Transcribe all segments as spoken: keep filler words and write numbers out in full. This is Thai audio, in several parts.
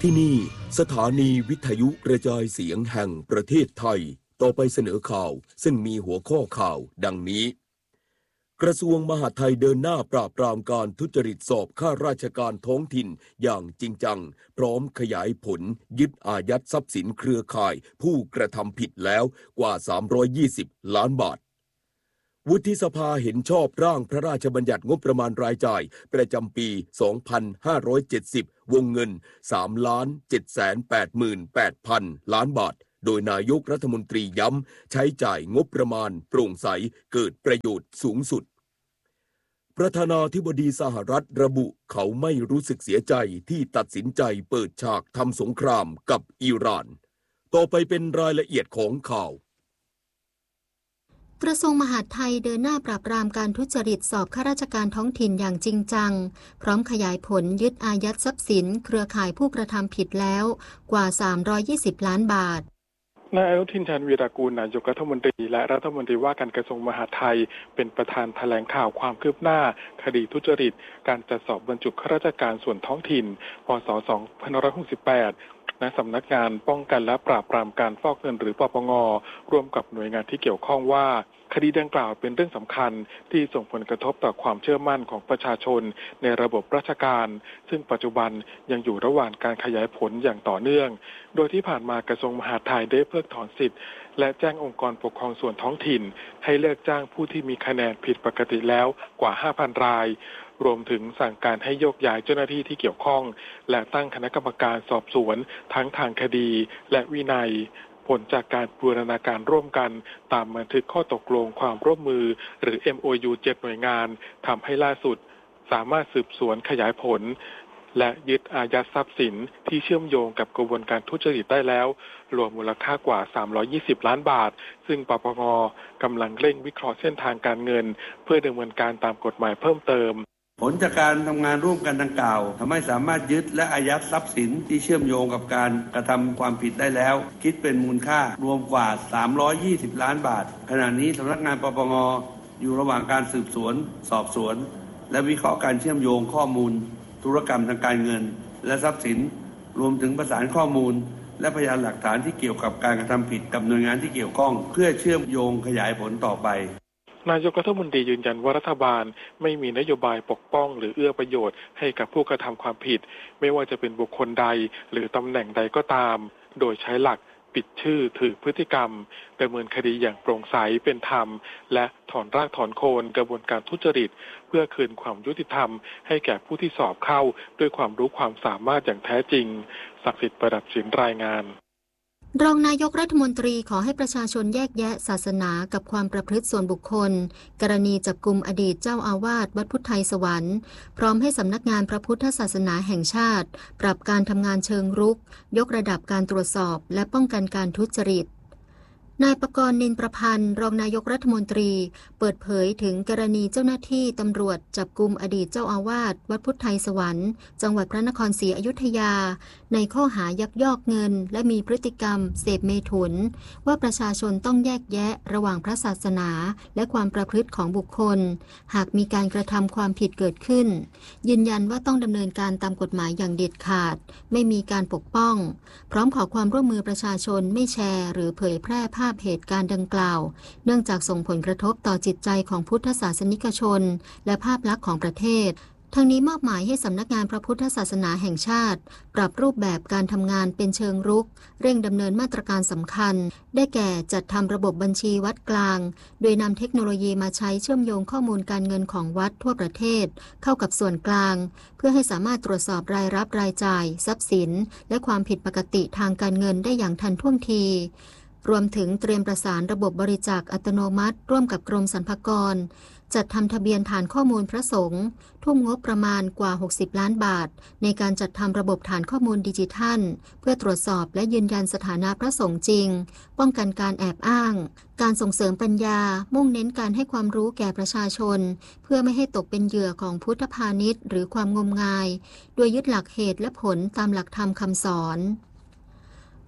ที่นี่สถานีวิทยุกระจายเสียงแห่งประเทศไทยต่อไปเสนอข่าวซึ่งมีหัวข้อข่าวดังนี้กระทรวงมหาดไทยเดินหน้าปราบปรามการทุจริตสอบข้าราชการท้องถิ่นอย่างจริงจังพร้อมขยายผลยึดอายัดทรัพย์สินเครือข่ายผู้กระทำผิดแล้วกว่าสามร้อยยี่สิบล้านบาทวุฒิสภาเห็นชอบร่างพระราชบัญญัติงบประมาณรายจ่ายประจำปี สองพันห้าร้อยเจ็ดสิบ วงเงิน สามล้านเจ็ดแสนแปดหมื่นแปดพัน ล้านบาทโดยนายกรัฐมนตรีย้ำใช้จ่ายงบประมาณโปร่งใสเกิดประโยชน์สูงสุดประธานาธิบดีสหรัฐระบุเขาไม่รู้สึกเสียใจที่ตัดสินใจเปิดฉากทำสงครามกับอิหร่านต่อไปเป็นรายละเอียดของข่าวกระทรวงมหาดไทยเดินหน้าปราบปรามการทุจริตสอบข้าราชการท้องถิ่นอย่างจริงจังพร้อมขยายผลยึดอายัดทรัพย์สินเครือข่ายผู้กระทำผิดแล้วกว่าสามร้อยยี่สิบล้านบาทนายอนุทินชาญวีรกูลนายกรัฐมนตรีและรัฐมนตรีว่าการกระทรวงมหาดไทยเป็นประธานแถลงข่าวความคืบหน้าคดีทุจริตการจัดสอบบรรจุข้าราชการส่วนท้องถิ่นพ.ศ. สองพันห้าร้อยหกสิบแปดณสำนักงานป้องกันและปราบปรามการฟอกเงินหรือปปง.ร่วมกับหน่วยงานที่เกี่ยวข้องว่าคดีดังกล่าวเป็นเรื่องสำคัญที่ส่งผลกระทบต่อความเชื่อมั่นของประชาชนในระบบราชการซึ่งปัจจุบันยังอยู่ระหว่างการขยายผลอย่างต่อเนื่องโดยที่ผ่านมากระทรวงมหาดไทยได้เพิกถอนสิทธิ์และแจ้งองค์กรปกครองส่วนท้องถิ่นให้เลิกจ้างผู้ที่มีคะแนนผิดปกติแล้วกว่า ห้าพัน รายรวมถึงสั่งการให้โยกย้ายเจ้าหน้าที่ที่เกี่ยวข้องและตั้งคณะกรรมการสอบสวนทั้งทางคดีและวินัยผลจากการบูรณาการร่วมกันตามบันทึกข้อตกลงความร่วมมือหรือ เอ็ม โอ ยู เจ็ด หน่วยงานทำให้ล่าสุดสามารถสืบสวนขยายผลและยึดอายัดทรัพย์สินที่เชื่อมโยงกับกระบวนการทุจริตได้แล้วรวมมูลค่ากว่าสามร้อยยี่สิบล้านบาทซึ่งปปงกำลังเร่งวิเคราะห์เส้นทางการเงินเพื่อดำเนินการตามกฎหมายเพิ่มเติมผลจากการทำงานร่วมกันดังกล่าวทำให้สามารถยึดและอายัดทรัพย์สินที่เชื่อมโยงกับการกระทำความผิดได้แล้วคิดเป็นมูลค่ารวมกว่าสามร้อยยี่สิบล้านบาทขณะนี้สำนักงานปปงอยู่ระหว่างการสืบสวนสอบสวนและวิเคราะห์การเชื่อมโยงข้อมูลธุรกรรมทางการเงินและทรัพย์สินรวมถึงประสานข้อมูลและพยานหลักฐานที่เกี่ยวกับการกระทำผิดกับหน่วยงานที่เกี่ยวข้องเพื่อเชื่อมโยงขยายผลต่อไปนายกรัฐมนตรียืนยันว่ารัฐบาลไม่มีนโยบายปกป้องหรือเอื้อประโยชน์ให้กับผู้กระทำความผิดไม่ว่าจะเป็นบุคคลใดหรือตำแหน่งใดก็ตามโดยใช้หลักปิดชื่อถือพฤติกรรมดำเนินคดีอย่างโปร่งใสเป็นธรรมและถอนรากถอนโคนกระบวนการทุจริตเพื่อคืนความยุติธรรมให้แก่ผู้ที่สอบเข้าด้วยความรู้ความสามารถอย่างแท้จริงศักดิ์สิทธิ์ประดับศิลป์รายงานรองนายกรัฐมนตรีขอให้ประชาชนแยกแยะศาสนากับความประพฤติส่วนบุคคลกรณีจับกุมอดีตเจ้าอาวาสวัดพุทธไทยสวรรค์พร้อมให้สำนักงานพระพุทธศาสนาแห่งชาติปรับการทำงานเชิงรุกยกระดับการตรวจสอบและป้องกันการทุจริตนายประกรณ์ นินประพันธ์รองนายกรัฐมนตรีเปิดเผยถึงกรณีเจ้าหน้าที่ตำรวจจับกุมอดีตเจ้าอาวาสวัดพุทธไทยสวรรค์จังหวัดพระนครศรีอยุธยาในข้อหายักยอกเงินและมีพฤติกรรมเสพเมถุนว่าประชาชนต้องแยกแยะระหว่างพระศาสนาและความประพฤติของบุคคลหากมีการกระทำความผิดเกิดขึ้นยืนยันว่าต้องดำเนินการตามกฎหมายอย่างเด็ดขาดไม่มีการปกป้องพร้อมขอความร่วมมือประชาชนไม่แชร์หรือเผยแพร่ภาพเหตุการณ์ดังกล่าวเนื่องจากส่งผลกระทบต่อจิตใจของพุทธศาสนิกชนและภาพลักษณ์ของประเทศทั้งนี้มอบหมายให้สำนักงานพระพุทธศาสนาแห่งชาติปรับรูปแบบการทำงานเป็นเชิงรุกเร่งดำเนินมาตรการสำคัญได้แก่จัดทำระบบบัญชีวัดกลางโดยนำเทคโนโลยีมาใช้เชื่อมโยงข้อมูลการเงินของวัดทั่วประเทศเข้ากับส่วนกลางเพื่อให้สามารถตรวจสอบรายรับรายจ่ายทรัพย์สินและความผิดปกติทางการเงินได้อย่างทันท่วงทีรวมถึงเตรียมประสานระบบบริจาคอัตโนมัติร่วมกับกรมสรรพากรจัดทำทะเบียนฐานข้อมูลพระสงฆ์ทุ่มงบประมาณกว่าหกสิบล้านบาทในการจัดทำระบบฐานข้อมูลดิจิทัลเพื่อตรวจสอบและยืนยันสถานะพระสงฆ์จริงป้องกันการแอบอ้างการส่งเสริมปัญญามุ่งเน้นการให้ความรู้แก่ประชาชนเพื่อไม่ให้ตกเป็นเหยื่อของพุทธพาณิชย์หรือความงมงายโดยยึดหลักเหตุและผลตามหลักธรรมคำสอน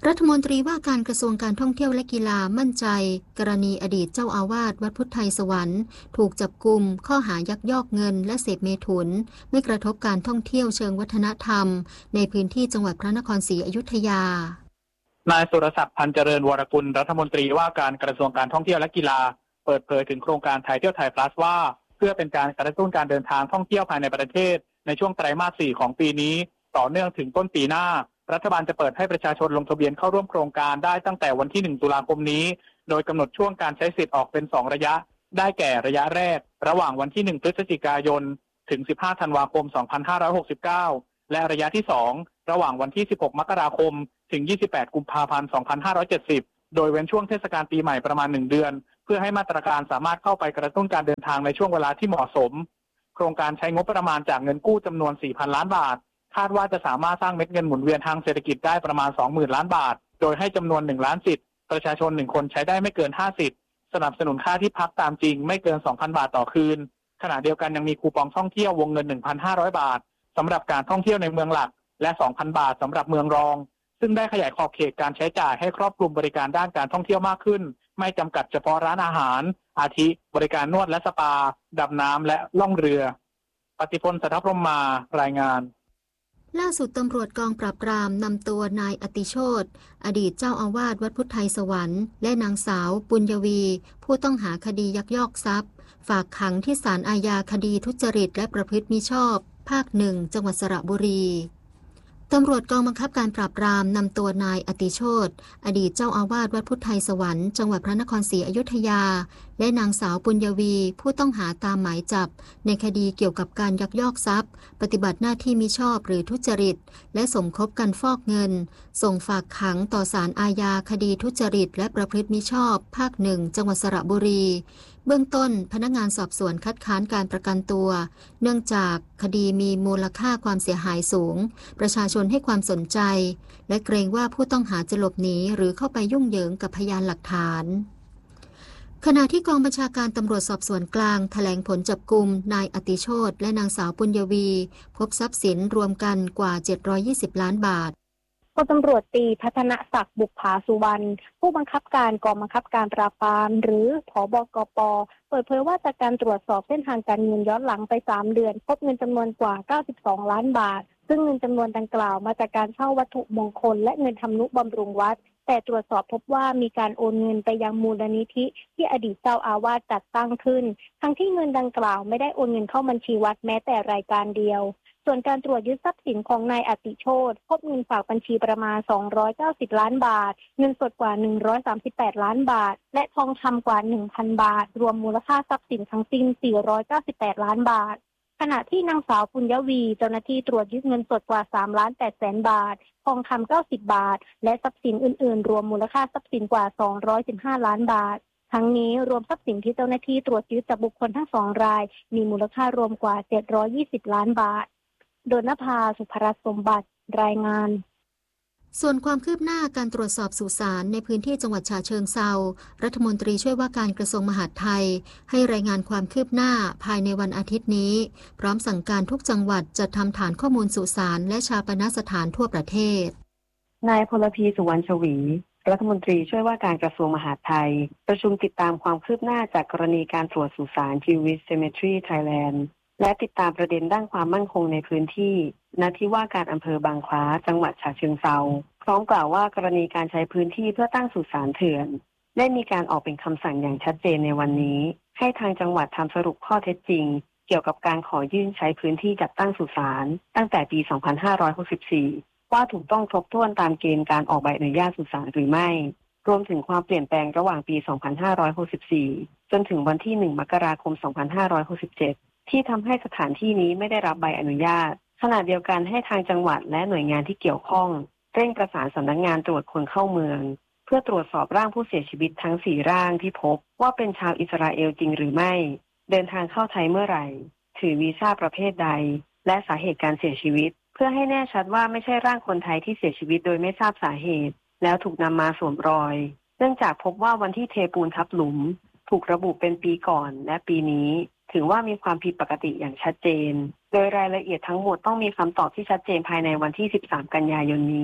รัฐมนตรีว่าการกระทรวงการท่องเที่ยวและกีฬามั่นใจกรณีอดีตเจ้าอาวาสวัดพุทธไทยสวรรค์ถูกจับกุมข้อหายักยอกเงินและเสพเมถุนไม่กระทบการท่องเที่ยวเชิงวัฒนธรรมในพื้นที่จังหวัดพระนครศรีอยุธยานายสุรศักดิ์พันเจริญวรกุลรัฐมนตรีว่าการกระทรวงการท่องเที่ยวและกีฬาเปิดเผยถึงโครงการไทยเที่ยวไทย Plus ว่าเพื่อเป็นการกระตุ้นการเดินทางท่องเที่ยวภายในประเทศในช่วงไตรมาสสี่ของปีนี้ต่อเนื่องถึงต้นปีหน้ารัฐบาลจะเปิดให้ประชาชนลงทะเบียนเข้าร่วมโครงการได้ตั้งแต่วันที่หนึ่งตุลาคมนี้โดยกำหนดช่วงการใช้สิทธิ์ออกเป็นสองระยะได้แก่ระยะแรกระหว่างวันที่หนึ่งพฤศจิกายนถึงสิบห้าธันวาคมสองพันห้าร้อยหกสิบเก้าและระยะที่สองระหว่างวันที่สิบหกมกราคมถึงยี่สิบแปดกุมภาพันธ์สองพันห้าร้อยเจ็ดสิบโดยเว้นช่วงเทศกาลปีใหม่ประมาณหนึ่งเดือนเพื่อให้มาตรการสามารถเข้าไปกระตุ้นการเดินทางในช่วงเวลาที่เหมาะสมโครงการใช้งบประมาณจากเงินกู้จำนวน สี่พันล้านบาทคาดว่าจะสามารถสร้างเม็ดเงินหมุนเวียนทางเศรษฐกิจได้ประมาณ สองหมื่นล้านบาทโดยให้จำนวนหนึ่งล้านสิทธิ์ประชาชนหนึ่งคนใช้ได้ไม่เกินห้าสิทธิ์สนับสนุนค่าที่พักตามจริงไม่เกิน สองพันบาทต่อคืนขณะเดียวกันยังมีคูปองท่องเที่ยววงเงิน หนึ่งพันห้าร้อยบาทสำหรับการท่องเที่ยวในเมืองหลักและ สองพันบาทสำหรับเมืองรองซึ่งได้ขยายขอบเขตการใช้จ่ายให้ครอบคลุมบริการด้านการท่องเที่ยวมากขึ้นไม่จำกัดเฉพาะร้านอาหารอาทิบริการนวดและสปาดำน้ำและล่องเรือปฏิพล สัทธพรหมมารายงานล่าสุดตำรวจกองปราบปรามนำตัวนายอติโชติอดีตเจ้าอาวาสวัดพุทธไทยสวรรค์และนางสาวปุญญวีผู้ต้องหาคดียักยอกทรัพย์ฝากขังที่ศาลอาญาคดีทุจริตและประพฤติมิชอบภาคหนึ่งจังหวัดสระบุรีตำรวจกองบังคับการปราบปรามนำตัวนายอติโชติอดีตเจ้าอาวาสวัดพุทธไทยสวรรค์จังหวัดพระนครศรีอยุธยาและนางสาวปุญญวีผู้ต้องหาตามหมายจับในคดีเกี่ยวกับการยักยอกทรัพย์ปฏิบัติหน้าที่มิชอบหรือทุจริตและสมคบกันฟอกเงินส่งฝากขังต่อศาลอาญาคดีทุจริตและประพฤติมิชอบภาคหนึ่งจังหวัดสระบุรีเบื้องต้นพนักงานสอบสวนคัดค้านการประกันตัวเนื่องจากคดีมีมูลค่าความเสียหายสูงประชาชนให้ความสนใจและเกรงว่าผู้ต้องหาจะหลบหนีหรือเข้าไปยุ่งเหยิงกับพยานหลักฐานขณะที่กองบัญชาการตำรวจสอบสวนกลางแถลงผลจับกุมนายอติโชติและนางสาวปุญญวีพบทรัพย์สินรวมกันกว่าเจ็ดร้อยยี่สิบล้านบาทพลตำรวจตรีพัฒนศักดิ์บุกผาสุวรรณผู้บังคับการกองบังคับการปราบปรามหรือผบกป.เปิดเผยว่าจากการตรวจสอบเส้นทางการเงินย้อนหลังไปสามเดือนพบเงินจำนวนกว่าเก้าสิบสองล้านบาทซึ่งเงินจำนวนดังกล่าวมาจากการเช่าวัตถุมงคลและเงินทำนุบำรุงวัดแต่ตรวจสอบพบว่ามีการโอนเงินไปยังมูลนิธิที่อดีตเจ้าอาวาสจัดตั้งขึ้นทั้งที่เงินดังกล่าวไม่ได้โอนเงินเข้าบัญชีวัดแม้แต่รายการเดียวส่วนการตรวจยึดทรัพย์สินของนายอติโชติพบเงินฝากบัญชีประมาณสองร้อยเก้าสิบล้านบาทเงินสดกว่าหนึ่งร้อยสามสิบแปดล้านบาทและทองคำกว่า หนึ่งพันบาทรวมมูลค่าทรัพย์สินทั้งสิ้นสี่ร้อยเก้าสิบแปดล้านบาทขณะที่นางสาวปุญญวีเจ้าหน้าที่ตรวจยึดเงินสดกว่าสามล้านแปดแสนบาททองคำเก้าสิบบาทและทรัพย์สินอื่นๆรวมมูลค่าทรัพย์สินกว่าสองร้อยสิบห้าล้านบาททั้งนี้รวมทรัพย์สินที่เจ้าหน้าที่ตรวจยึดจากบุคคลทั้งสองรายมีมูลค่ารวมกว่าเจ็ดร้อยยี่สิบล้านบาทโดนภาสุภรัตน์สมบัติรายงานส่วนความคืบหน้าการตรวจสอบสุสานในพื้นที่จังหวัดฉะเชิงเทรารัฐมนตรีช่วยว่าการกระทรวงมหาดไทยให้รายงานความคืบหน้าภายในวันอาทิตย์นี้พร้อมสั่งการทุกจังหวัดจัดทำฐานข้อมูลสุสานและชาปนสถานทั่วประเทศนายพลพีสุวรรณชวีรัฐมนตรีช่วยว่าการกระทรวงมหาดไทยประชุมติดตามความคืบหน้าจากกรณีการตรวจสุสาน Jewish Cemetery Thailandและติดตามประเด็นด้านความมั่นคงในพื้นที่ณที่ว่าการอำเภอบางคล้าจังหวัดฉะเชิงเทราพร้อมกล่าวว่ากรณีการใช้พื้นที่เพื่อตั้งสุสานเถื่อนได้มีการออกเป็นคำสั่งอย่างชัดเจนในวันนี้ให้ทางจังหวัดทำสรุปข้อเท็จจริงเกี่ยวกับการขอยื่นใช้พื้นที่จัดตั้งสุสานตั้งแต่ปีสองพันห้าร้อยหกสิบสี่ว่าถูกต้องครบถ้วนตามเกณฑ์การออกใบอนุญาตสุสานหรือไม่รวมถึงความเปลี่ยนแปลงระหว่างปีสองพันห้าร้อยหกสิบสี่จนถึงวันที่หนึ่งมกราคมสองพันห้าร้อยหกสิบเจ็ดที่ทำให้สถานที่นี้ไม่ได้รับใบอนุญาตขณะเดียวกันให้ทางจังหวัดและหน่วยงานที่เกี่ยวข้องเร่งประสานสำนักงานตรวจคนเข้าเมืองเพื่อตรวจสอบร่างผู้เสียชีวิตทั้งสี่ร่างที่พบว่าเป็นชาวอิสราเอลจริงหรือไม่เดินทางเข้าไทยเมื่อไหร่ถือวีซ่าประเภทใดและสาเหตุการเสียชีวิตเพื่อให้แน่ชัดว่าไม่ใช่ร่างคนไทยที่เสียชีวิตโดยไม่ทราบสาเหตุแล้วถูกนำมาสวมรอยเนื่องจากพบว่าวันที่เทปูนทับหลุมถูกระบุเป็นปีก่อนและปีนี้ถือว่ามีความผิดปกติอย่างชัดเจนโดยรายละเอียดทั้งหมดต้องมีคำตอบที่ชัดเจนภายในวันที่สิบสามกันยายนนี้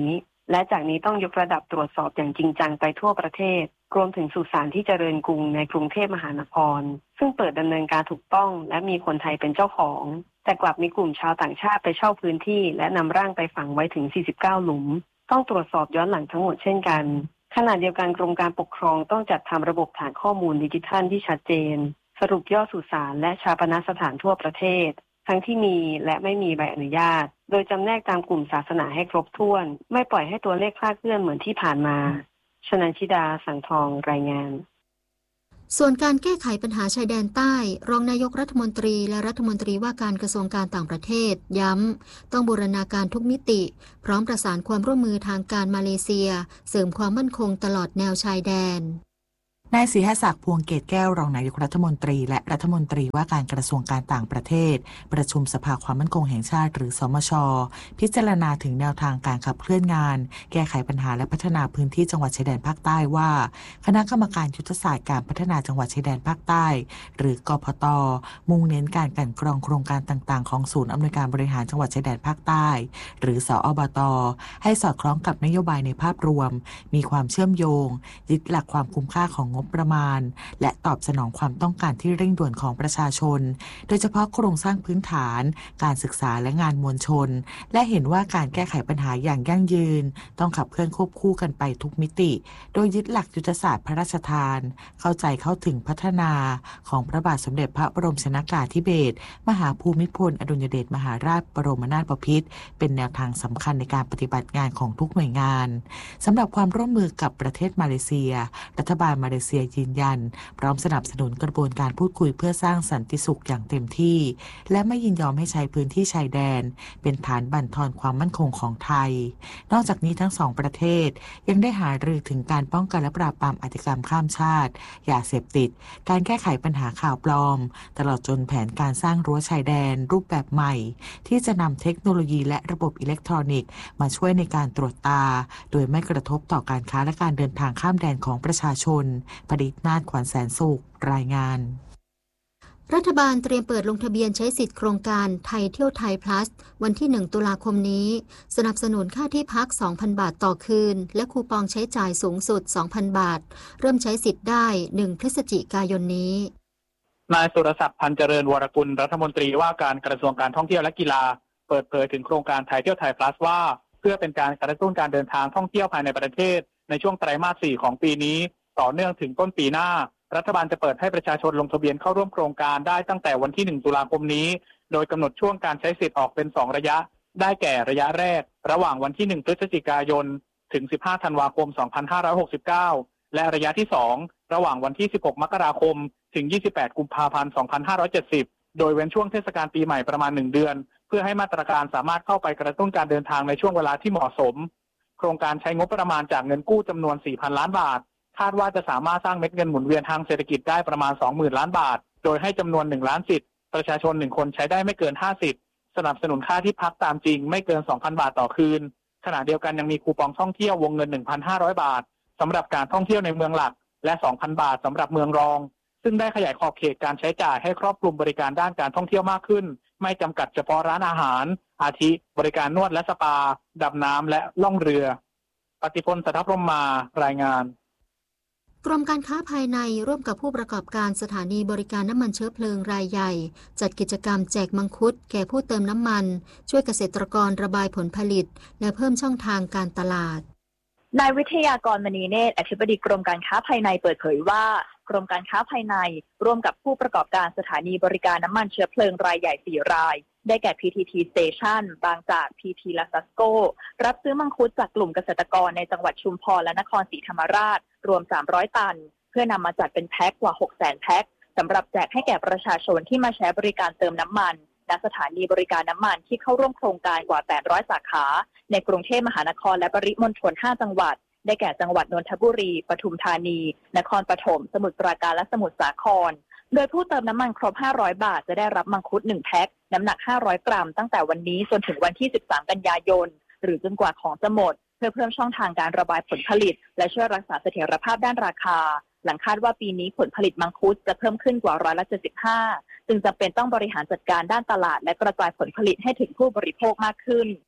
และจากนี้ต้องยกระดับตรวจสอบอย่างจริงจังไปทั่วประเทศรวมถึงสุสานที่เจริญกรุงในกรุงเทพมหานครซึ่งเปิดดำเนินการถูกต้องและมีคนไทยเป็นเจ้าของแต่กลับมีกลุ่มชาวต่างชาติไปเช่าพื้นที่และนำร่างไปฝังไว้ถึงสี่สิบเก้าหลุมต้องตรวจสอบย้อนหลังทั้งหมดเช่นกันขณะเดียวกันกรมการปกครองต้องจัดทำระบบฐานข้อมูลดิจิทัลที่ชัดเจนสรุปยอดสุสานและชาปนสถานทั่วประเทศทั้งที่มีและไม่มีใบอนุญาตโดยจำแนกตามกลุ่มศาสนาให้ครบถ้วนไม่ปล่อยให้ตัวเลขคลาดเคลื่อนเหมือนที่ผ่านมาชนันชิดาสังทองรายงานส่วนการแก้ไขปัญหาชายแดนใต้รองนายกรัฐมนตรีและรัฐมนตรีว่าการกระทรวงการต่างประเทศย้ำต้องบูรณาการทุกมิติพร้อมประสานความร่วมมือทางการมาเลเซียเสริมความมั่นคงตลอดแนวชายแดนนายศรีหศักดิ์พวงเกตแก้วรองนายกรัฐมนตรีและรัฐมนตรีว่าการกระทรวงการต่างประเทศประชุมสภาความมั่นคงแห่งชาติหรือสมช.พิจารณาถึงแนวทางการขับเคลื่อนงานแก้ไขปัญหาและพัฒนาพื้นที่จังหวัดชายแดนภาคใต้ว่าคณะกรรมการยุทธศาสตร์การพัฒนาจังหวัดชายแดนภาคใต้หรือกพต.มุ่งเน้นการกลั่นกรองโครงการต่างๆของศูนย์อำนวยการบริหารจังหวัดชายแดนภาคใต้หรือสอบต.ให้สอดคล้องกับนโยบายในภาพรวมมีความเชื่อมโยงยึดหลักความคุ้มค่าของงบประมาณและตอบสนองความต้องการที่เร่งด่วนของประชาชนโดยเฉพาะโครงสร้างพื้นฐานการศึกษาและงานมวลชนและเห็นว่าการแก้ไขปัญหาอย่างยั่งยืนต้องขับเคลื่อนควบคู่กันไปทุกมิติโดยยึดหลักยุทธศาสตร์พระราชทานเข้าใจเข้าถึงพัฒนาของพระบาทสมเด็จพระบรมชนกาธิเบศรมหาภูมิพลอดุลยเดชมหาราชบรมนาถบพิตรเป็นแนวทางสำคัญในการปฏิบัติงานของทุกหน่วยงานสำหรับความร่วมมือกับประเทศมาเลเซียรัฐบาลมาเลเซียยืนยันพร้อมสนับสนุนกระบวนการพูดคุยเพื่อสร้างสันติสุขอย่างเต็มที่และไม่ยินยอมให้ใช้พื้นที่ชายแดนเป็นฐานบั่นทอนความมั่นคงของไทยนอกจากนี้ทั้งสองประเทศยังได้หารือถึงการป้องกันและปราบปรามอาชญากรรมข้ามชาติยาเสพติดการแก้ไขปัญหาข่าวปลอมตลอดจนแผนการสร้างรั้วชายแดนรูปแบบใหม่ที่จะนำเทคโนโลยีและระบบอิเล็กทรอนิกส์มาช่วยในการตรวจตาโดยไม่กระทบต่อการค้าและการเดินทางข้ามแดนของประชาชนผลิตนาฏขวัญแสนสุขรายงานรัฐบาลเตรียมเปิดลงทะเบียนใช้สิทธิโครงการไทยเที่ยวไทย plus วันที่หนึ่งตุลาคมนี้สนับสนุนค่าที่พัก สองพัน บาทต่อคืนและคูปองใช้จ่ายสูงสุด สองพัน บาทเริ่มใช้สิทธิ์ได้หนึ่งพฤศจิกายนนี้นายสุรศักดิ์พันเจริญวรกุลรัฐมนตรีว่าการกระทรวงการท่องเที่ยวและกีฬาเปิดเผยถึงโครงการไทยเที่ยวไทย plus ว่าเพื่อเป็นการกระตุ้นการเดินทางท่องเที่ยวภายในประเทศในช่วงไตรมาสสี่ของปีนี้ต่อเนื่องถึงต้นปีหน้ารัฐบาลจะเปิดให้ประชาชนลงทะเบียนเข้าร่วมโครงการได้ตั้งแต่วันที่หนึ่งตุลาคมนี้โดยกำหนดช่วงการใช้สิทธิ์ออกเป็นสองระยะได้แก่ระยะแรกระหว่างวันที่หนึ่งพฤศจิกายนถึงสิบห้าธันวาคมสองพันห้าร้อยหกสิบเก้าและระยะที่สองระหว่างวันที่สิบหกมกราคมถึงยี่สิบแปดกุมภาพันธ์สองพันห้าร้อยเจ็ดสิบโดยเว้นช่วงเทศกาลปีใหม่ประมาณหนึ่งเดือนเพื่อให้มาตรการสามารถเข้าไปกระตุ้นการเดินทางในช่วงเวลาที่เหมาะสมโครงการใช้งบประมาณจากเงินกู้จำนวน สี่พัน ล้านบาทคาดว่าจะสามารถสร้างเม็ดเงินหมุนเวียนทางเศรษฐกิจได้ประมาณ สองหมื่น ล้านบาทโดยให้จำนวนหนึ่งล้านสิทธิ์ประชาชนหนึ่งคนใช้ได้ไม่เกินห้าสิทธิ์สนับสนุนค่าที่พักตามจริงไม่เกิน สองพัน บาทต่อคืนขณะเดียวกันยังมีคูปองท่องเที่ยววงเงิน หนึ่งพันห้าร้อย บาทสำหรับการท่องเที่ยวในเมืองหลักและ สองพัน บาทสำหรับเมืองรองซึ่งได้ขยายขอบเขตการใช้จ่ายให้ครอบคลุมบริการด้านการท่องเที่ยวมากขึ้นไม่จำกัดเฉพาะร้านอาหารอาทิบริการนวดและสปาดำน้ำและล่องเรือปฏิพล สัทธพรหมมารายงานกรมการค้าภายในร่วมกับผู้ประกอบการสถานีบริการน้ำมันเชื้อเพลิงรายใหญ่จัดกิจกรรมแจกมังคุดแก่ผู้เติมน้ำมันช่วยเกษตรกรระบายผลผลิตและเพิ่มช่องทางการตลาดนายวิทยากรมณีเนตรอธิบดีกรมการค้าภายในเปิดเผยว่ากรมการค้าภายในร่วมกับผู้ประกอบการสถานีบริการน้ำมันเชื้อเพลิงรายใหญ่สี่รายได้แก่ พี ที ที Station บางจาก พี ที และ ซัสโก รับซื้อมังคุดจากกลุ่มเกษตรกรในจังหวัดชุมพรและนครศรีธรรมราชรวมสามร้อยตันเพื่อนำมาจัดเป็นแพ็คกว่า หกแสน แพ็คสำหรับแจกให้แก่ประชาชนที่มาใช้บริการเติมน้ำมันณสถานีบริการน้ำมันที่เข้าร่วมโครงการกว่าแปดร้อยสาขาในกรุงเทพมหานครและปริมณฑลห้าจังหวัดได้แก่จังหวัดนนทบุรีปทุมธานีนครปฐมสมุทรปราการและสมุทรสาครโดยผู้เติมน้ำมันครบห้าร้อยบาทจะได้รับมังคุดหนึ่งแพ็คน้ำหนักห้าร้อยกรัมตั้งแต่วันนี้จนถึงวันที่สิบสามกันยายนหรือจนกว่าของจะหมดเพื่อเพิ่มช่องทางการระบายผลผลิตและช่วยรักษาเสถียรภาพด้านราคาหลังคาดว่าปีนี้ผลผลิตมังคุดจะเพิ่มขึ้นกว่าร้อยละเจ็ดสิบห้าจึงจำเป็นต้องบริหารจัดการด้านตลาดและกระจายผลผลิตให้ถึงผู้บริโภคมากขึ้น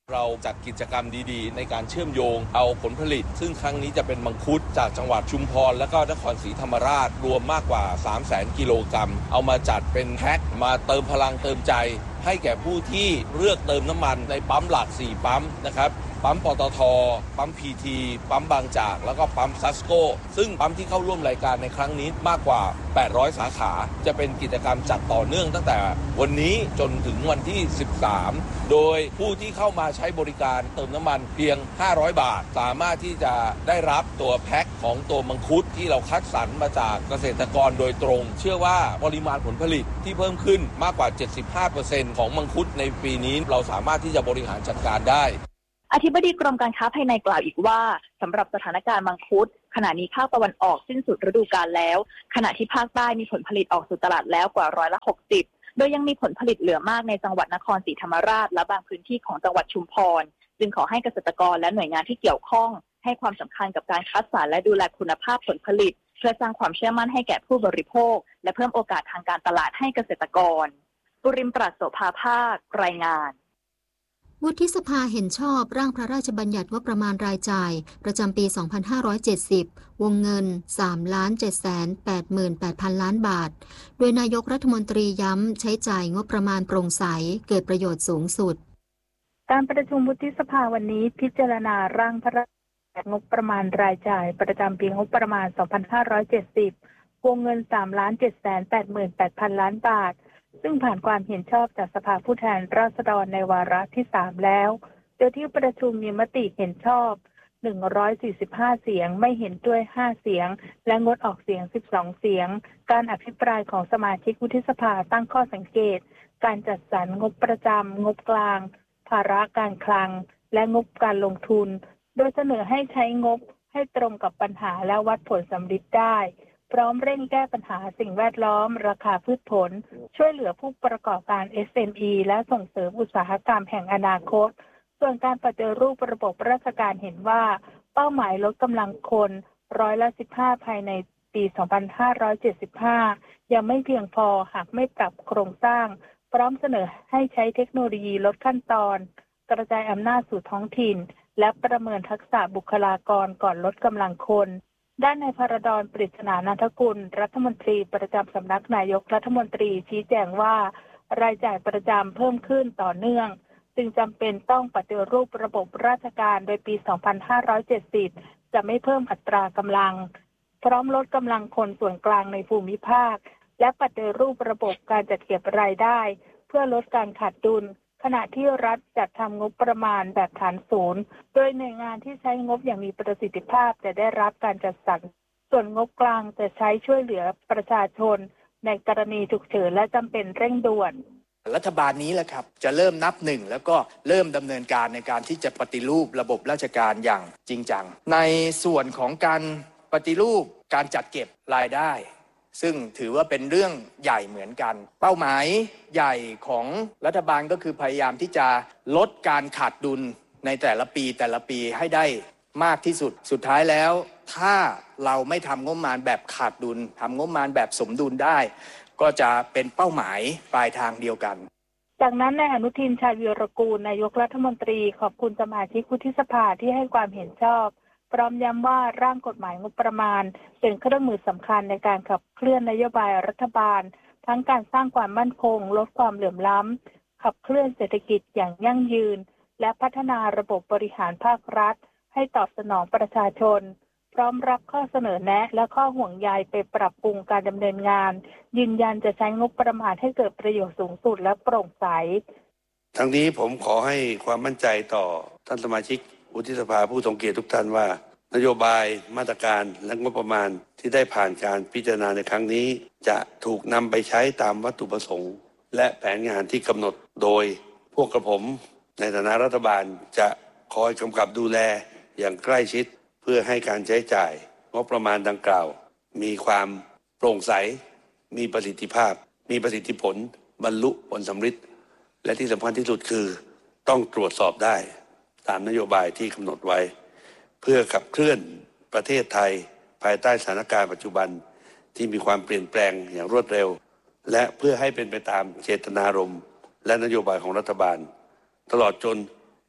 เราจัดกิจกรรมดีๆในการเชื่อมโยงเอาผลผลิตซึ่งครั้งนี้จะเป็นมังคุดจากจังหวัดชุมพรและก็นครศรีธรรมราชรวมมากกว่า สามแสน กิโลกรัมเอามาจัดเป็นแพ็คมาเติมพลังเติมใจให้แก่ผู้ที่เลือกเติมน้ำมันในปั๊มหลักสี่ปั๊มนะครับปั๊มปตท.ปั๊มพีทีปั๊มบางจากแล้วก็ปั๊มซัสโกซึ่งปั๊มที่เข้าร่วมรายการในครั้งนี้มากกว่าแปดร้อยสาขาจะเป็นกิจกรรมจัดต่อเนื่องตั้งแต่วันนี้จนถึงวันที่สิบสามโดยผู้ที่เข้ามาใช้บริการเติมน้ำมันเพียงห้าร้อยบาทสามารถที่จะได้รับตัวแพ็คของตัวมังคุดที่เราคัดสรรมาจากเกษตรกรโดยตรงเชื่อว่าปริมาณผลผลิตที่เพิ่มขึ้นมากกว่า เจ็ดสิบห้าเปอร์เซ็นต์ ของมังคุดในปีนี้เราสามารถที่จะบริหารจัดการได้อธิบดีกรมการค้าภายในกล่าวอีกว่าสำหรับสถานการณ์มังคุดขณะนี้ภาคตะวันออกสิ้นสุดฤดูกาลแล้วขณะที่ภาคใต้มีผลผลิตออกสู่ตลาดแล้วกว่าร้อยละหกสิบโดยยังมีผลผลิตเหลือมากในจังหวัดนครศรีธรรมราชและบางพื้นที่ของจังหวัดชุมพรจึงขอให้เกษตรกรและหน่วยงานที่เกี่ยวข้องให้ความสำคัญกับการคัดสรรและดูแลคุณภาพผลผลิตเพื่อสร้างความเชื่อมั่นให้แก่ผู้บริโภคและเพิ่มโอกาสทางการตลาดให้เกษตรกรปุริมปราศโสภาภาครายงานวุฒิสภาเห็นชอบร่างพระราชบัญญัติงบประมาณรายจ่ายประจำปี สองพันห้าร้อยเจ็ดสิบ วงเงิน สามล้านเจ็ดแสนแปดหมื่นแปดพัน ล้านบาทโดยนายกรัฐมนตรีย้ำใช้จ่ายงบประมาณโปร่งใสเกิดประโยชน์สูงสุดการประชุมวุฒิสภาวันนี้พิจารณาร่างพระราชบัญญัติงบประมาณรายจ่ายประจำปีงบประมาณ สองพันห้าร้อยเจ็ดสิบ วงเงิน สามล้านเจ็ดแสนแปดหมื่นแปดพัน ล้านบาทซึ่งผ่านความเห็นชอบจากสภาผู้แทนราษฎรในวาระที่สามแล้วโดยที่ประชุมมีมติเห็นชอบหนึ่งร้อยสี่สิบห้าเสียงไม่เห็นด้วยห้าเสียงและงดออกเสียงสิบสองเสียงการอภิปรายของสมาชิกวุฒิสภาตั้งข้อสังเกตการจัดสรรงบประจำงบกลางภาระการคลังและงบการลงทุนโดยเสนอให้ใช้งบให้ตรงกับปัญหาและวัดผลสำฤทธิ์ได้พร้อมเร่งแก้ปัญหาสิ่งแวดล้อมราคาพืชผลช่วยเหลือผู้ประกอบการ เอส เอ็ม อี และส่งเสริมอุตสาหกรรมแห่งอนาคตส่วนการปฏิรูประบบราชการเห็นว่าเป้าหมายลดกำลังคนร้อยละสิบห้าภายในปี สองพันห้าร้อยเจ็ดสิบห้า ยังไม่เพียงพอหากไม่ปรับโครงสร้างพร้อมเสนอให้ใช้เทคโนโลยีลดขั้นตอนกระจายอำนาจสู่ท้องถิ่นและประเมินทักษะบุคลากรก่อนลดกำลังคนด้านนายพรดร ปริศนานันทกุลรัฐมนตรีประจำสำนักนายกรัฐมนตรีชี้แจงว่ารายจ่ายประจำเพิ่มขึ้นต่อเนื่องจึงจำเป็นต้องปฏิรูประบบราชการโดยปี สองพันห้าร้อยเจ็ดสิบ จะไม่เพิ่มอัตรากำลังพร้อมลดกำลังคนส่วนกลางในภูมิภาคและปฏิรูประบบการจัดเก็บรายได้เพื่อลดการขาดดุลขณะที่รัฐจัดทำงบประมาณแบบฐานศูนย์โดยหน่วยงานที่ใช้งบอย่างมีประสิทธิภาพจะได้รับการจัดสรรส่วนงบกลางจะใช้ช่วยเหลือประชาชนในกรณีฉุกเฉินและจำเป็นเร่งด่วนรัฐบาลนี้แหละครับจะเริ่มนับหนึ่งแล้วก็เริ่มดำเนินการในการที่จะปฏิรูประบบราชการอย่างจริงจังในส่วนของการปฏิรูปการจัดเก็บรายได้ซึ่งถือว่าเป็นเรื่องใหญ่เหมือนกันเป้าหมายใหญ่ของรัฐบาลก็คือพยายามที่จะลดการขาดดุลในแต่ละปีแต่ละปีให้ได้มากที่สุดสุดท้ายแล้วถ้าเราไม่ทำงบประมาณแบบขาดดุลทำงบประมาณแบบสมดุลได้ก็จะเป็นเป้าหมายปลายทางเดียวกันจากนั้นนายอนุทินชาญวีรกูลนายกรัฐมนตรีขอบคุณสมาชิกวุฒิสภาที่ให้ความเห็นชอบพร้อมย้ำว่าร่างกฎหมายงบประมาณเป็นเครื่องมือสำคัญในการขับเคลื่อนนโยบายรัฐบาลทั้งการสร้างความมั่นคงลดความเหลื่อมล้ำขับเคลื่อนเศรษฐกิจอย่างยั่งยืนและพัฒนาระบบบริหารภาครัฐให้ตอบสนองประชาชนพร้อมรับข้อเสนอแนะและข้อห่วงใยไปปรับปรุงการดำเนินงานยืนยันจะใช้งบประมาณให้เกิดประโยชน์สูงสุดและโปร่งใสทั้งนี้ผมขอให้ความมั่นใจต่อท่านสมาชิกวุฒิสภาผู้ทรงเกียรติทุกท่านว่านโยบายมาตรการและงบประมาณที่ได้ผ่านการพิจารณาในครั้งนี้จะถูกนำไปใช้ตามวัตถุประสงค์และแผนงานที่กำหนดโดยพวกกระผมในฐานะรัฐบาลจะคอยกำกับดูแลอย่างใกล้ชิดเพื่อให้การใช้จ่ายงบประมาณดังกล่าวมีความโปร่งใสมีประสิทธิภาพมีประสิทธิผลบรรลุผลสำฤทธิ์และที่สำคัญที่สุดคือต้องตรวจสอบได้ตามนโยบายที่กำหนดไว้เพื่อขับเคลื่อนประเทศไทยภายใต้สถานการณ์ปัจจุบันที่มีความเปลี่ยนแปลงอย่างรวดเร็วและเพื่อให้เป็นไปตามเจตนารมณ์และนโยบายของรัฐบาลตลอดจน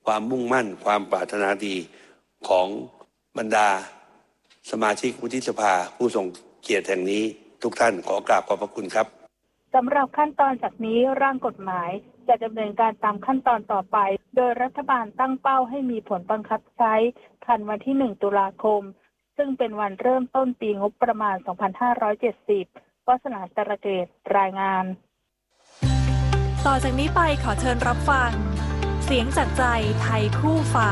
ความมุ่งมั่นความปรารถนาดีของบรรดาสมาชิกวุฒิสภาผู้ทรงเกียรติแห่งนี้ทุกท่านขอกราบขอบพระคุณครับสำหรับขั้นตอนจากนี้ร่างกฎหมายจะดำเนินการตามขั้นตอนต่อไปโดยรัฐบาลตั้งเป้าให้มีผลบังคับใช้ทันวันที่หนึ่งตุลาคมซึ่งเป็นวันเริ่มต้นปีงบประมาณสองพันห้าร้อยเจ็ดสิบวาสนาจรเกตรายงานต่อจากนี้ไปขอเชิญรับฟังเสียงจากใจไทยคู่ฟ้า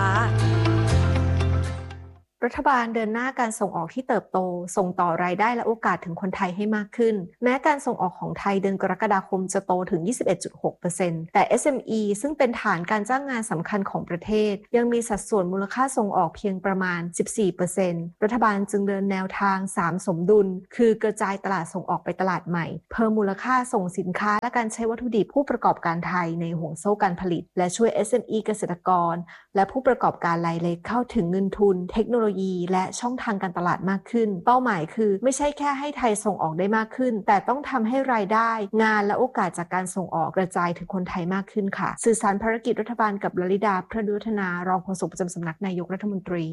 รัฐบาลเดินหน้าการส่งออกที่เติบโตส่งต่อรายได้และโอกาสถึงคนไทยให้มากขึ้นแม้การส่งออกของไทยเดือนกรกฎาคมจะโตถึง ยี่สิบเอ็ดจุดหกเปอร์เซ็นต์ แต่ เอส เอ็ม อี ซึ่งเป็นฐานการจ้างงานสำคัญของประเทศยังมีสัดส่วนมูลค่าส่งออกเพียงประมาณ สิบสี่เปอร์เซ็นต์ รัฐบาลจึงเดินแนวทางสามสมดุลคือกระจายตลาดส่งออกไปตลาดใหม่เพิ่มมูลค่าส่งสินค้าและการใช้วัตถุดิบผู้ประกอบการไทยในห่วงโซ่การผลิตและช่วย เอส เอ็ม อี เกษตรกรและผู้ประกอบการรายเล็กเข้าถึงเงินทุนเทคโนโลยีและช่องทางการตลาดมากขึ้นเป้าหมายคือไม่ใช่แค่ให้ไทยส่งออกได้มากขึ้นแต่ต้องทำให้รายได้งานและโอกาสจากการส่งออกกระจายถึงคนไทยมากขึ้นค่ะสื่อสารภารกิจรัฐบาลกับลลิดาพระดุวัฒนารองโฆษกประจำสำนักนายกรัฐมนตรี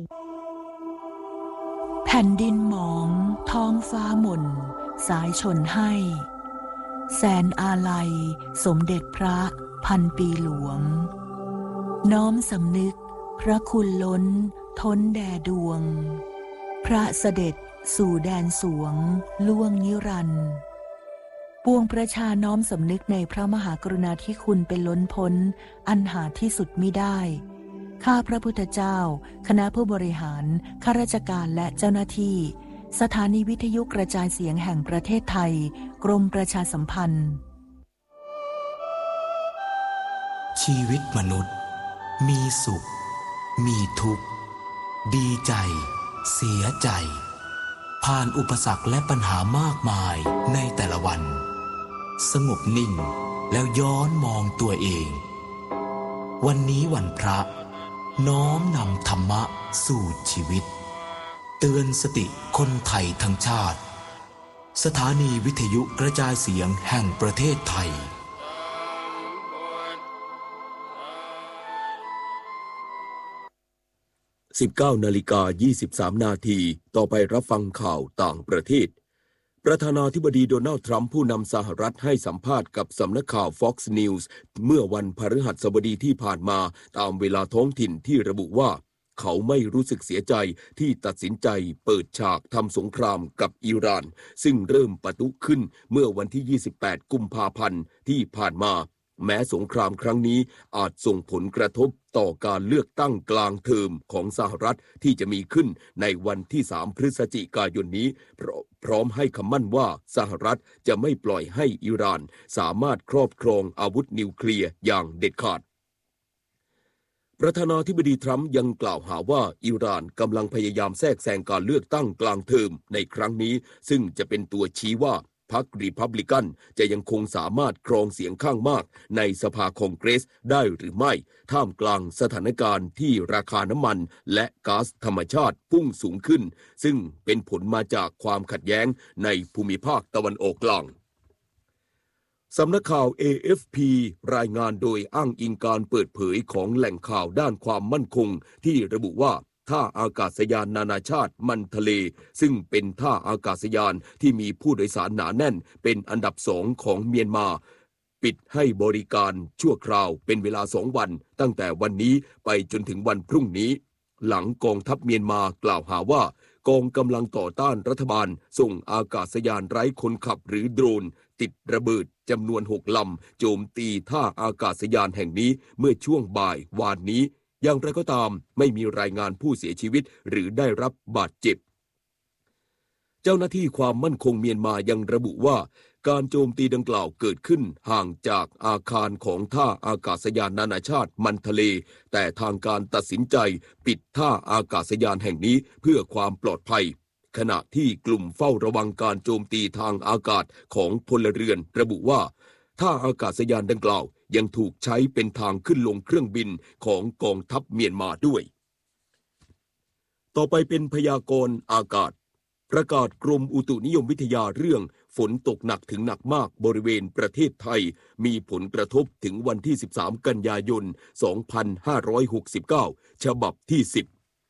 แผ่นดินหมองท้องฟ้าหม่นสายชนให้แสนอาลัยสมเด็จพระพันปีหลวงน้อมสำนึกพระคุณล้นท้นแด่ดวงพระเสด็จสู่แดนสวงล่วงนิรันดร์ปวงประชาน้อมสำนึกในพระมหากรุณาธิคุณเป็นล้นพ้นอันหาที่สุดมิได้ข้าพระพุทธเจ้าคณะผู้บริหารข้าราชการและเจ้าหน้าที่สถานีวิทยุกระจายเสียงแห่งประเทศไทยกรมประชาสัมพันธ์ชีวิตมนุษย์มีสุขมีทุกข์ดีใจเสียใจผ่านอุปสรรคและปัญหามากมายในแต่ละวันสงบนิ่งแล้วย้อนมองตัวเองวันนี้วันพระน้อมนำธรรมะสู่ชีวิตเตือนสติคนไทยทั้งชาติสถานีวิทยุกระจายเสียงแห่งประเทศไทยสิบเก้านาฬิกายี่สิบสามนาทีต่อไปรับฟังข่าวต่างประเทศประธานาธิบดีโดนัลด์ทรัมป์ผู้นำสหรัฐให้สัมภาษณ์กับสำนักข่าว Fox News เมื่อวันพฤหัสบดีที่ผ่านมาตามเวลาท้องถิ่นที่ระบุว่าเขาไม่รู้สึกเสียใจที่ตัดสินใจเปิดฉากทำสงครามกับอิหร่านซึ่งเริ่มปะทุขึ้นเมื่อวันที่ยี่สิบแปดกุมภาพันธ์ที่ผ่านมาแม้สงครามครั้งนี้อาจส่งผลกระทบต่อการเลือกตั้งกลางเทอมของสหรัฐที่จะมีขึ้นในวันที่สามพฤศจิกายนนี้พร้อมให้คำมั่นว่าสหรัฐจะไม่ปล่อยให้อิหร่านสามารถครอบครองอาวุธนิวเคลียร์อย่างเด็ดขาดประธานาธิบดีทรัมป์ยังกล่าวหาว่าอิหร่านกำลังพยายามแทรกแซงการเลือกตั้งกลางเทอมในครั้งนี้ซึ่งจะเป็นตัวชี้ว่าพรรครีพับลิกันจะยังคงสามารถครองเสียงข้างมากในสภาคองเกรสได้หรือไม่ท่ามกลางสถานการณ์ที่ราคาน้ำมันและก๊าซธรรมชาติพุ่งสูงขึ้นซึ่งเป็นผลมาจากความขัดแย้งในภูมิภาคตะวันออกกลางสำนักข่าว เอ เอฟ พี รายงานโดยอ้างอิงการเปิดเผยของแหล่งข่าวด้านความมั่นคงที่ระบุว่าท่าอากาศยานนานาชาติมันทะเลซึ่งเป็นท่าอากาศยานที่มีผู้โดยสารหนาแน่นเป็นอันดับสองของเมียนมาปิดให้บริการชั่วคราวเป็นเวลาสองวันตั้งแต่วันนี้ไปจนถึงวันพรุ่งนี้หลังกองทัพเมียนมากล่าวหาว่ากองกำลังต่อต้านรัฐบาลส่งอากาศยานไร้คนขับหรือโดรนติดระเบิดจำนวนหกลำโจมตีท่าอากาศยานแห่งนี้เมื่อช่วงบ่ายวานนี้อย่างไรก็ตามไม่มีรายงานผู้เสียชีวิตหรือได้รับบาดเจ็บเจ้าหน้าที่ความมั่นคงเมียนมายังระบุว่าการโจมตีดังกล่าวเกิดขึ้นห่างจากอาคารของท่าอากาศยานนานาชาติมันทะเลแต่ทางการตัดสินใจปิดท่าอากาศยานแห่งนี้เพื่อความปลอดภัยขณะที่กลุ่มเฝ้าระวังการโจมตีทางอากาศของพลเรือนระบุว่าท่าอากาศยานดังกล่าวยังถูกใช้เป็นทางขึ้นลงเครื่องบินของกองทัพเมียนมาด้วยต่อไปเป็นพยากรณ์อากาศประกาศกรมอุตุนิยมวิทยาเรื่องฝนตกหนักถึงหนักมากบริเวณประเทศไทยมีผลกระทบถึงวันที่สิบสามกันยายนสองพันห้าร้อยหกสิบเก้าฉบับที่สิบ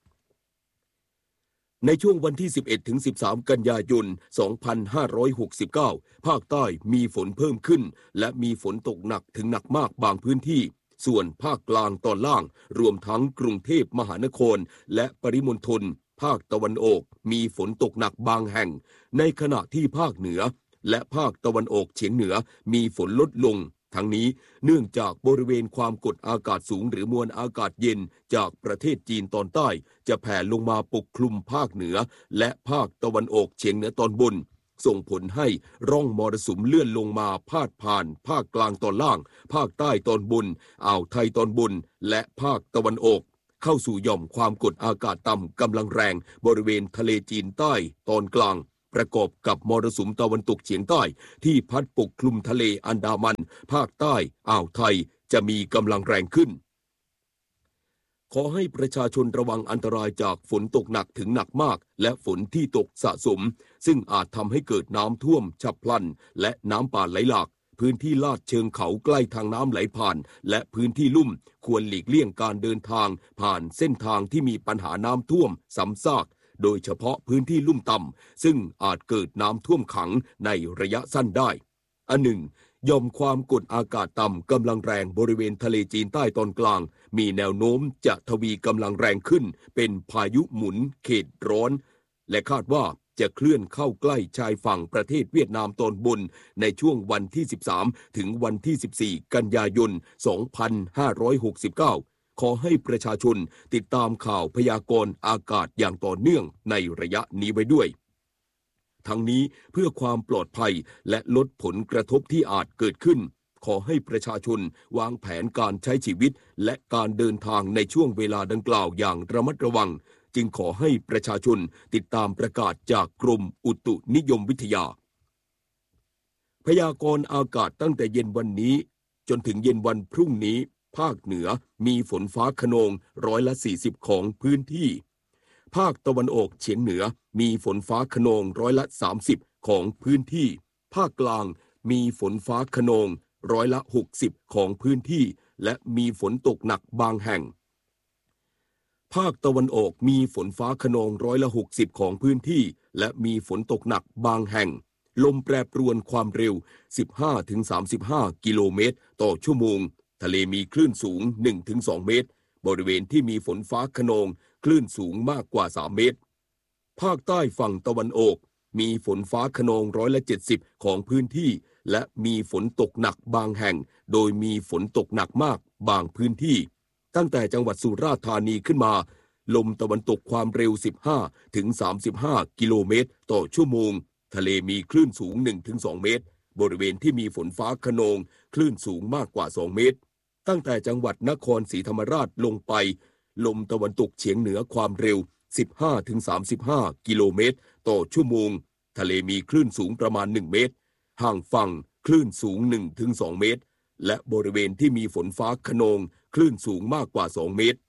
ในช่วงวันที่สิบเอ็ดถึงสิบสามกันยายนสองพันห้าร้อยหกสิบเก้าภาคใต้มีฝนเพิ่มขึ้นและมีฝนตกหนักถึงหนักมากบางพื้นที่ส่วนภาคกลางตอนล่างรวมทั้งกรุงเทพมหานครและปริมณฑลภาคตะวันออกมีฝนตกหนักบางแห่งในขณะที่ภาคเหนือและภาคตะวันออกเฉียงเหนือมีฝนลดลงทั้งนี้เนื่องจากบริเวณความกดอากาศสูงหรือมวลอากาศเย็นจากประเทศจีนตอนใต้จะแผ่ลงมาปกคลุมภาคเหนือและภาคตะวันออกเฉียงเหนือตอนบนส่งผลให้ร่องมรสุมเลื่อนลงมาพาดผ่านภาคกลางตอนล่างภาคใต้ตอนบนอ่าวไทยตอนบนและภาคตะวันออกเข้าสู่หย่อมความกดอากาศต่ำกำลังแรงบริเวณทะเลจีนใต้ตอนกลางประกอบกับมรสุมตะวันตกเฉียงใต้ที่พัดปกคลุมทะเลอันดามันภาคใต้อ่าวไทยจะมีกำลังแรงขึ้นขอให้ประชาชนระวังอันตรายจากฝนตกหนักถึงหนักมากและฝนที่ตกสะสมซึ่งอาจทำให้เกิดน้ำท่วมฉับพลันและน้ำป่าไหลหลากพื้นที่ลาดเชิงเขาใกล้ทางน้ำไหลผ่านและพื้นที่ลุ่มควรหลีกเลี่ยงการเดินทางผ่านเส้นทางที่มีปัญหาน้ำท่วมซ้ำซากโดยเฉพาะพื้นที่ลุ่มต่ำซึ่งอาจเกิดน้ำท่วมขังในระยะสั้นได้อันหนึ่งหย่อมความกดอากาศต่ำกำลังแรงบริเวณทะเลจีนใต้ตอนกลางมีแนวโน้มจะทวีกำลังแรงขึ้นเป็นพายุหมุนเขตร้อนและคาดว่าจะเคลื่อนเข้าใกล้ชายฝั่งประเทศเวียดนามตอนบนในช่วงวันที่สิบสามถึงวันที่สิบสี่กันยายนสองพันห้าร้อยหกสิบเก้าขอให้ประชาชนติดตามข่าวพยากรณ์อากาศอย่างต่อเนื่องในระยะนี้ไว้ด้วยทั้งนี้เพื่อความปลอดภัยและลดผลกระทบที่อาจเกิดขึ้นขอให้ประชาชนวางแผนการใช้ชีวิตและการเดินทางในช่วงเวลาดังกล่าวอย่างระมัดระวังจึงขอให้ประชาชนติดตามประกาศจากกรมอุตุนิยมวิทยาพยากรณ์อากาศตั้งแต่เย็นวันนี้จนถึงเย็นวันพรุ่งนี้ภาคเหนือมีฝนฟ้าคะนองร้อยละสี่สิบของพื้นที่ภาคตะวันออกเฉียงเหนือมีฝนฟ้าคะนองร้อยละสามสิบของพื้นที่ภาคกลางมีฝนฟ้าคะนองร้อยละหกสิบของพื้นที่และมีฝนตกหนักบางแห่งภาคตะวันออกมีฝนฟ้าคะนองร้อยละหกสิบของพื้นที่และมีฝนตกหนักบางแห่งลมแปรปรวนความเร็ว สิบห้าถึงสามสิบห้า กิโลเมตรต่อชั่วโมงทะเลมีคลื่นสูง หนึ่งถึงสอง เมตรบริเวณที่มีฝนฟ้าคะนองคลื่นสูงมากกว่าสามเมตรภาคใต้ฝั่งตะวันออกมีฝนฟ้าคะนองร้อยละเจ็ดสิบของพื้นที่และมีฝนตกหนักบางแห่งโดยมีฝนตกหนักมากบางพื้นที่ตั้งแต่จังหวัดสุราษฎร์ธานีขึ้นมาลมตะวันตกความเร็ว สิบห้าถึงสามสิบห้า กิโลเมตรต่อชั่วโมงทะเลมีคลื่นสูง หนึ่งถึงสอง เมตรบริเวณที่มีฝนฟ้าคะนองคลื่นสูงมากกว่าสองเมตรตั้งแต่จังหวัดนครศรีธรรมราชลงไปลมตะวันตกเฉียงเหนือความเร็ว สิบห้าถึงสามสิบห้า กิโลเมตรต่อชั่วโมงทะเลมีคลื่นสูงประมาณหนึ่งเมตรห่างฝั่งคลื่นสูง หนึ่งถึงสอง เมตรและบริเวณที่มีฝนฟ้าคะนองคลื่นสูงมากกว่าสองเมตร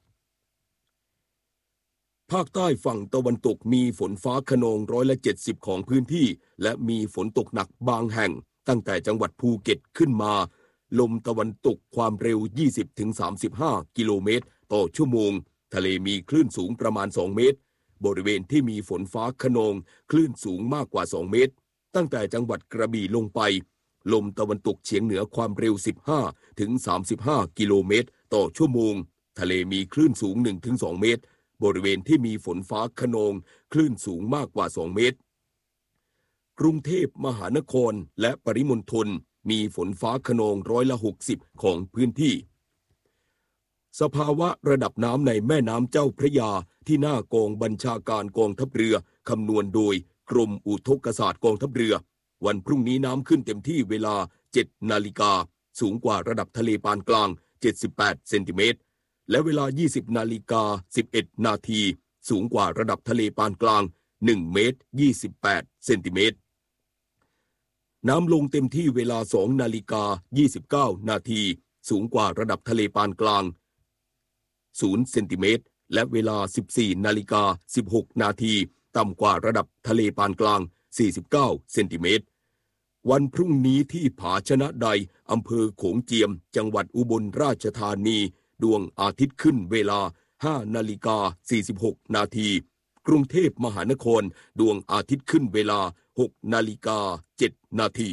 ภาคใต้ฝั่งตะวันตกมีฝนฟ้าคะนองร้อยละเจ็ดสิบของพื้นที่และมีฝนตกหนักบางแห่งตั้งแต่จังหวัดภูเก็ตขึ้นมาลมตะวันตกความเร็ว ยี่สิบถึงสามสิบห้า กิโลเมตรต่อชั่วโมงทะเลมีคลื่นสูงประมาณสองเมตรบริเวณที่มีฝนฟ้าคะนองคลื่นสูงมากกว่าสองเมตรตั้งแต่จังหวัดกระบี่ลงไปลมตะวันตกเฉียงเหนือความเร็ว สิบห้าถึงสามสิบห้า กิโลเมตรต่อชั่วโมงทะเลมีคลื่นสูง หนึ่งถึงสอง เมตรบริเวณที่มีฝนฟ้าคะนองคลื่นสูงมากกว่าสองเมตรกรุงเทพมหานครและปริมณฑลมีฝนฟ้าคะนองร้อยละหกสิบของพื้นที่สภาวะระดับน้ำในแม่น้ำเจ้าพระยาที่หน้ากองบัญชาการกองทัพเรือคำนวณโดยกรมอุทกศาสตร์กองทัพเรือวันพรุ่งนี้น้ำขึ้นเต็มที่เวลา เจ็ดนาฬิกาสูงกว่าระดับทะเลปานกลางเจ็ดสิบแปดเซนติเมตรและเวลา ยี่สิบนาฬิกาสิบเอ็ดนาทีสูงกว่าระดับทะเลปานกลางหนึ่งเมตรยี่สิบแปดเซนติเมตรน้ำลงเต็มที่เวลา สองนาฬิกายี่สิบเก้านาทีสูงกว่าระดับทะเลปานกลางศูนย์เซนติเมตรและเวลา สิบสี่นาฬิกาสิบหกนาทีต่ำกว่าระดับทะเลปานกลางสี่สิบเก้าเซนติเมตรวันพรุ่งนี้ที่ผาชนะใดอำเภอโขงเจียมจังหวัดอุบลราชธานีดวงอาทิตย์ขึ้นเวลา ห้านาฬิกาสี่สิบหกนาทีกรุงเทพมหานครดวงอาทิตย์ขึ้นเวลา หกนาฬิกาเจ็ดนาที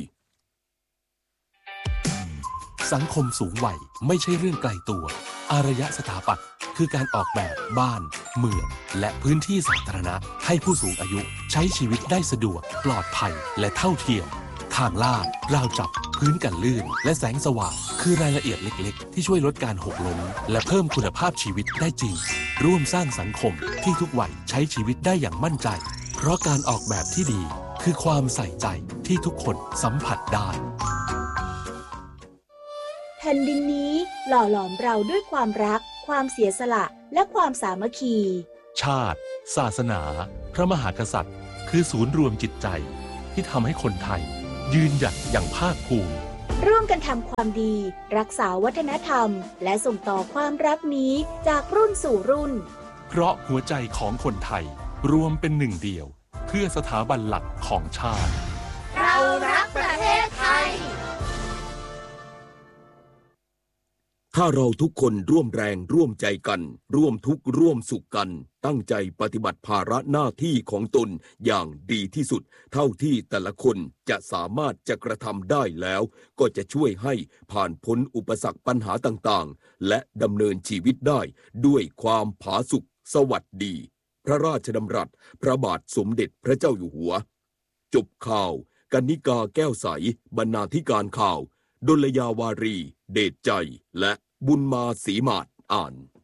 สังคมสูงวัยไม่ใช่เรื่องไกลตัวอารยสถาปัตย์คือการออกแบบบ้านเมืองและพื้นที่สาธารณะให้ผู้สูงอายุใช้ชีวิตได้สะดวกปลอดภัยและเท่าเทียมทางลาดราวจับพื้นกันลื่นและแสงสว่างคือรายละเอียดเล็กๆที่ช่วยลดการหกล้มและเพิ่มคุณภาพชีวิตได้จริงร่วมสร้างสังคมที่ทุกวัยใช้ชีวิตได้อย่างมั่นใจเพราะการออกแบบที่ดีคือความใส่ใจที่ทุกคนสัมผัสได้แผ่นดินนี้หล่อหลอมเราด้วยความรักความเสียสละและความสามัคคีชาติศาสนาพระมหากษัตริย์คือศูนย์รวมจิตใจที่ทำให้คนไทยยืนหยัดอย่างภาคภูมิร่วมกันทำความดีรักษาวัฒนธรรมและส่งต่อความรักนี้จากรุ่นสู่รุ่นเพราะหัวใจของคนไทยรวมเป็นหนึ่งเดียวเพื่อสถาบันหลักของชาติเรารักประเทศไทยถ้าเราทุกคนร่วมแรงร่วมใจกันร่วมทุกข์ร่วมสุขกันตั้งใจปฏิบัติภาระหน้าที่ของตนอย่างดีที่สุดเท่าที่แต่ละคนจะสามารถจะกระทำได้แล้วก็จะช่วยให้ผ่านพ้นอุปสรรคปัญหาต่างๆและดำเนินชีวิตได้ด้วยความผาสุกสวัสดีพระราชดำรัสพระบาทสมเด็จพระเจ้าอยู่หัวจบข่าวกนิกาแก้วใสบรรณาธิการข่าวดลยาวารีเดชใจและบุญมาศรีมาศอ่าน